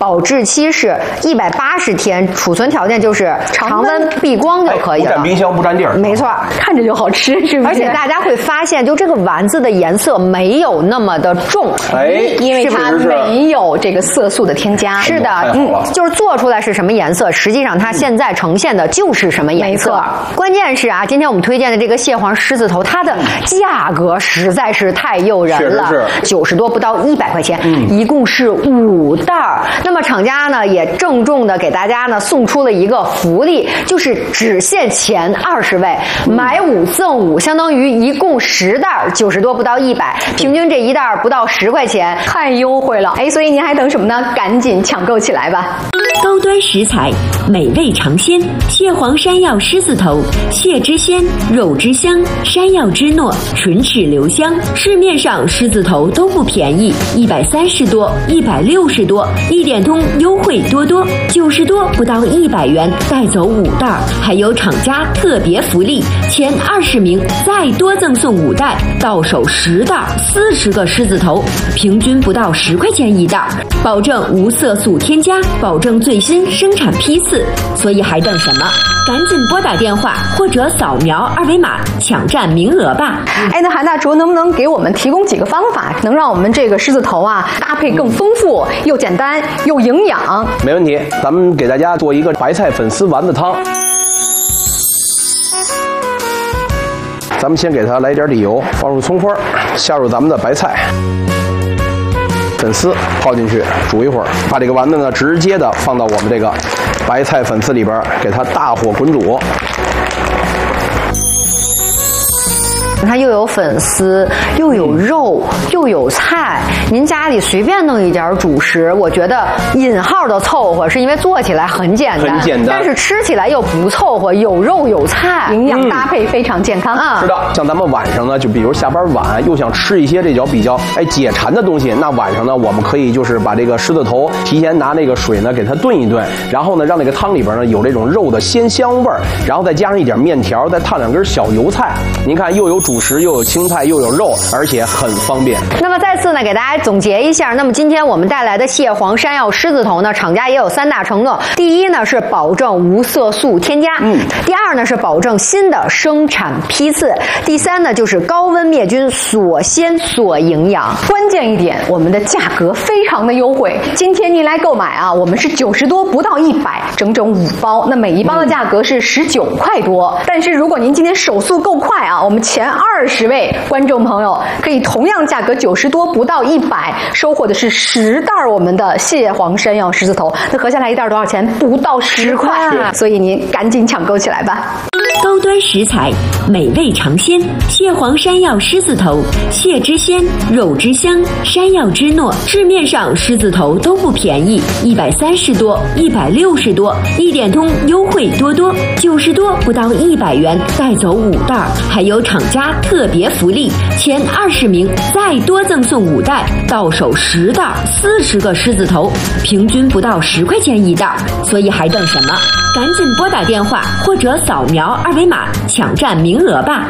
保质期是180天，储存条件就是常温避光就可以了。 不占冰箱，不占地儿。 没错， 看着就好吃，是不是？ 而且大家会发现，就这个丸子的颜色没有那么的重， 因为它没有这个色素的添加。 是的，就是做出来是什么颜色，实际上它现在呈现的就是什么颜色。关键是啊，今天我们推荐的这个蟹黄狮子头，它的价格实在是太诱人了，90多不到100块钱，一共是5袋儿。那么厂家呢也郑重的给大家呢送出了一个福利，就是只限前20位，买5赠5，相当于一共10袋，90多不到100，平均这一袋不到10块钱， 太优惠了。所以您还等什么呢？赶紧抢购起来吧！ 高端食材，美味尝鲜，蟹黄山药狮子头，蟹之鲜，肉之香，山药之糯，唇齿留香。市面上狮子头都不便宜，130多，160多，一点通优惠多多，90多不到100元，带走5袋，还有厂家特别福利，前20名再多赠送5袋，到手10袋，40个狮子头，平均不到10块钱一袋，保证无色素添加，保证最新生产批次。所以还等什么？赶紧拨打电话或者扫描2维码抢占名额吧！ 那韩大厨能不能给我们提供几个方法，能让我们这个狮子头啊搭配更丰富，又简单又营养？ 没问题，咱们给大家做一个白菜粉丝丸子汤。咱们先给它来点底油，放入葱花，下入咱们的白菜。粉丝泡进去煮一会儿，把这个丸子呢直接的放到我们这个白菜粉丝里边，给它大火滚煮。 它又有粉丝，又有肉，又有菜，您家里随便弄一点主食，我觉得引号的凑合，是因为做起来很简单，但是吃起来又不凑合，有肉有菜， 营养搭配非常健康啊。 是的，像咱们晚上呢，就比如下班晚，又想吃一些这比较解馋的东西，那晚上呢，我们可以就是把这个狮子头提前拿那个水呢给它炖一炖，然后呢让那个汤里边呢有这种肉的鲜香味儿，然后再加上一点面条，再烫2根小油菜，您看又有主食，又有青菜，又有肉，而且很方便。 那么再次呢，给大家总结一下，那么今天我们带来的蟹黄山药狮子头呢，厂家也有3大承诺。第一呢是保证无色素添加，第二呢是保证新的生产批次，第3呢就是高温灭菌，锁鲜锁营养。 关键一点，我们的价格非常的优惠。今天您来购买啊，我们是90多不到100，整整5包，那每一包的价格是19块多。但是如果您今天手速够快啊，我们前20位观众朋友可以同样价格90多不到100，收获的是10袋我们的蟹黄山药狮子头，那合下来一袋多少钱？不到10块，所以您赶紧抢购起来吧！ 高端食材，美味尝鲜，蟹黄山药狮子头，蟹之鲜，肉之香，山药之糯。市面上狮子头都不便宜，130多，160多，一点通优惠多多，90多不到100元，带走5袋，还有厂家特别福利，前20名再多赠送5袋，到手10袋，40个狮子头，平均不到10块钱一袋。所以还等什么？赶紧拨打电话或者扫描2维码抢占名额吧！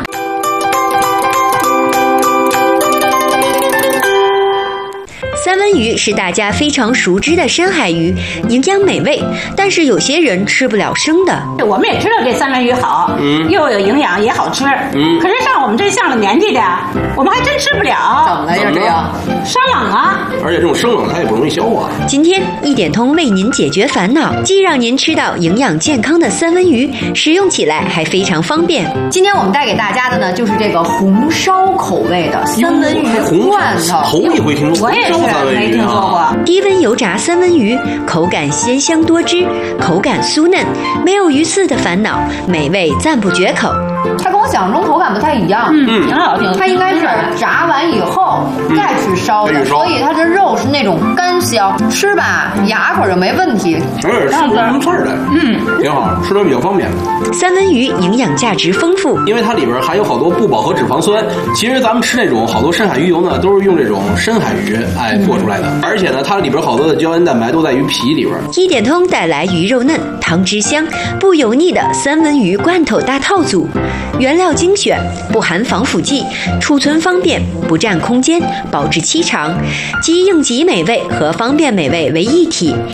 三文鱼是大家非常熟知的深海鱼，营养美味，但是有些人吃不了生的。 我们也知道这三文鱼好，又有营养也好吃，可是像我们这上了年纪的，我们还真吃不了。 怎么了呀？这样生冷啊！ 而且这种生冷它也不容易消化。 今天一点通为您解决烦恼，既让您吃到营养健康的三文鱼，食用起来还非常方便。 今天我们带给大家的呢，就是这个红烧口味的三文鱼罐头。 头一回听说， 我也是没听说过。 低温油炸三文鱼，口感鲜香多汁，口感酥嫩，没有鱼刺的烦恼，美味赞不绝口。 它跟我想象中口感不太一样， 挺好听。 它应该是炸完以后再去烧的，所以它的肉是那种干香，吃吧牙口就没问题。 而且吃不出刺儿来，挺好，吃的比较方便。 三文鱼营养价值丰富， 因为它里边含有好多不饱和脂肪酸。其实咱们吃那种好多深海鱼油呢，都是用这种深海鱼做出来的，而且呢，它里边好多的胶原蛋白都在鱼皮里边。 一点通带来鱼肉嫩、汤汁香、不油腻的三文鱼罐头大套组。原料精选，不含防腐剂，储存方便，不占空间，保质期长，集应急美味和方便美味为一体。